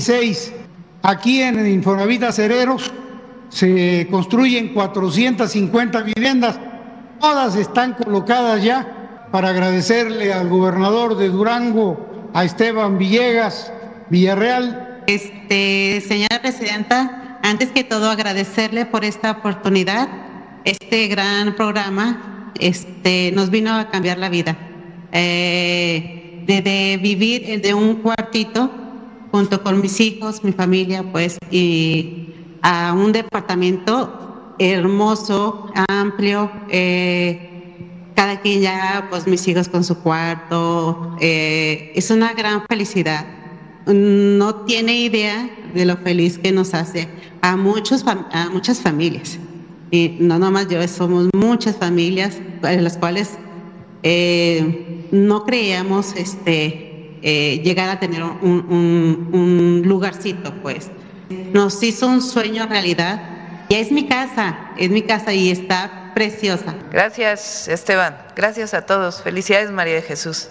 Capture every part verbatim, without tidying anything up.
seis. Aquí en Infonavit Acereros se construyen cuatrocientas cincuenta viviendas, todas están colocadas ya, para agradecerle al gobernador de Durango, a Esteban Villegas Villarreal. Este, señora presidenta, antes que todo agradecerle por esta oportunidad. Este gran programa este, nos vino a cambiar la vida. Eh, de, de vivir de un cuartito junto con mis hijos, mi familia, pues, y a un departamento hermoso, amplio, eh, cada quien ya, pues mis hijos con su cuarto, eh, es una gran felicidad. No tiene idea de lo feliz que nos hace a, muchos, a muchas familias. Y no nomás yo, somos muchas familias en las cuales eh, no creíamos este, eh, llegar a tener un, un, un lugarcito, pues. Nos hizo un sueño realidad. Ya es mi casa, es mi casa y está preciosa. Gracias, Esteban. Gracias a todos. Felicidades, María de Jesús.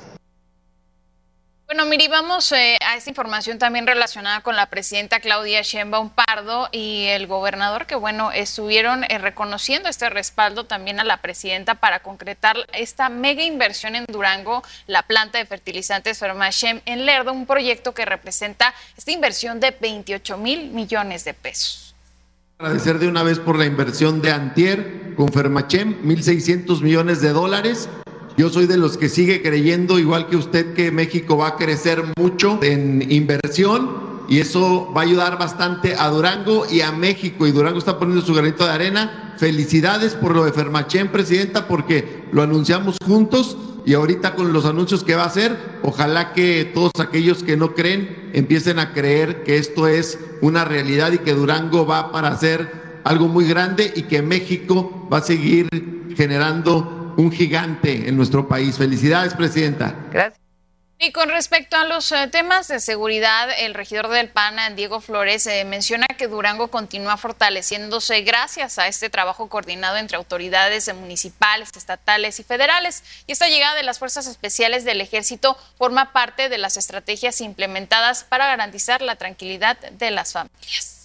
Bueno, Miri, vamos eh, a esta información también relacionada con la presidenta Claudia Sheinbaum Pardo y el gobernador, que bueno, estuvieron eh, reconociendo este respaldo también a la presidenta para concretar esta mega inversión en Durango, la planta de fertilizantes Fermachem en Lerdo, un proyecto que representa esta inversión de veintiocho mil millones de pesos. Agradecer de una vez por la inversión de antier con Fermachem, mil seiscientos millones de dólares. Yo soy de los que sigue creyendo, igual que usted, que México va a crecer mucho en inversión y eso va a ayudar bastante a Durango y a México, y Durango está poniendo su granito de arena. Felicidades por lo de Fermachem, presidenta, porque lo anunciamos juntos y ahorita con los anuncios que va a hacer, ojalá que todos aquellos que no creen empiecen a creer que esto es una realidad y que Durango va para hacer algo muy grande y que México va a seguir generando un gigante en nuestro país. Felicidades, presidenta. Gracias. Y con respecto a los eh, temas de seguridad, el regidor del P A N, Diego Flores, eh, menciona que Durango continúa fortaleciéndose gracias a este trabajo coordinado entre autoridades municipales, estatales y federales. Y esta llegada de las fuerzas especiales del Ejército forma parte de las estrategias implementadas para garantizar la tranquilidad de las familias.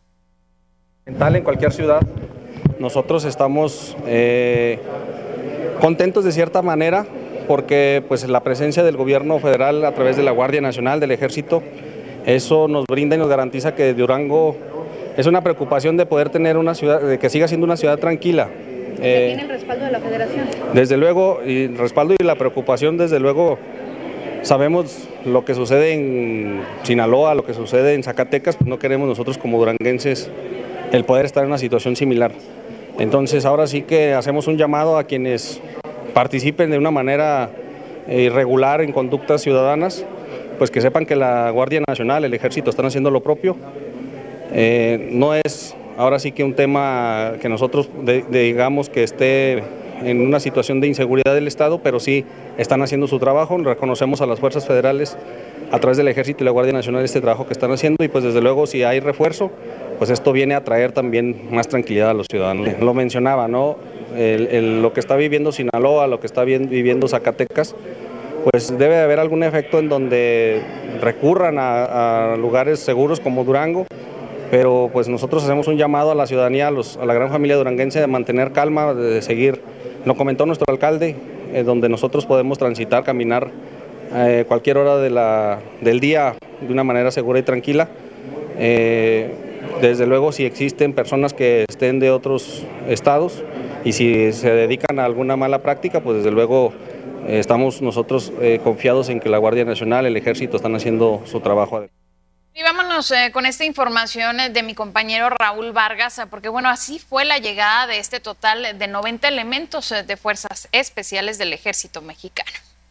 En cualquier ciudad, nosotros estamos eh, contentos de cierta manera, porque pues la presencia del gobierno federal a través de la Guardia Nacional, del Ejército, eso nos brinda y nos garantiza que Durango es una preocupación de poder tener una ciudad, de que siga siendo una ciudad tranquila. Eh, ¿Tiene el respaldo de la Federación? Desde luego, y el respaldo y la preocupación, desde luego, sabemos lo que sucede en Sinaloa, lo que sucede en Zacatecas, pues no queremos nosotros como duranguenses el poder estar en una situación similar. Entonces ahora sí que hacemos un llamado a quienes participen de una manera irregular en conductas ciudadanas, pues que sepan que la Guardia Nacional, el Ejército están haciendo lo propio. Eh, no es ahora sí que un tema que nosotros de, de, digamos que esté en una situación de inseguridad del Estado, pero sí están haciendo su trabajo. Reconocemos a las fuerzas federales a través del Ejército y la Guardia Nacional este trabajo que están haciendo, y pues desde luego si hay refuerzo, pues esto viene a traer también más tranquilidad a los ciudadanos. Lo mencionaba, ¿no? El, el, lo que está viviendo Sinaloa, lo que está bien, viviendo Zacatecas, pues debe de haber algún efecto en donde recurran a, a lugares seguros como Durango, pero pues nosotros hacemos un llamado a la ciudadanía, a, los, a la gran familia duranguense, de mantener calma, de seguir, lo comentó nuestro alcalde, eh, donde nosotros podemos transitar, caminar eh, cualquier hora de la, del día de una manera segura y tranquila. Eh, desde luego, si existen personas que estén de otros estados y si se dedican a alguna mala práctica, pues desde luego eh, estamos nosotros eh, confiados en que la Guardia Nacional, el Ejército están haciendo su trabajo. Y vámonos eh, con esta información de mi compañero Raúl Vargas, porque bueno, así fue la llegada de este total de noventa elementos de fuerzas especiales del Ejército Mexicano.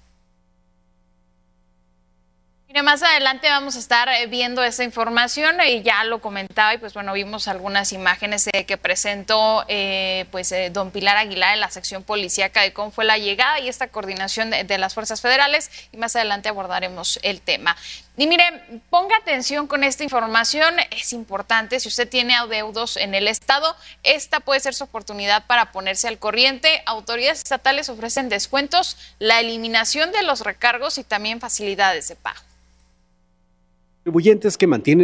Mire, más adelante vamos a estar viendo esa información y ya lo comentaba y pues bueno, vimos algunas imágenes eh, que presentó eh, pues eh, don Pilar Aguilar en la sección policíaca de cómo fue la llegada y esta coordinación de, de las fuerzas federales, y más adelante abordaremos el tema. Y mire, ponga atención con esta información, es importante, si usted tiene adeudos en el estado, esta puede ser su oportunidad para ponerse al corriente. Autoridades estatales ofrecen descuentos, la eliminación de los recargos y también facilidades de pago. Contribuyentes que mantienen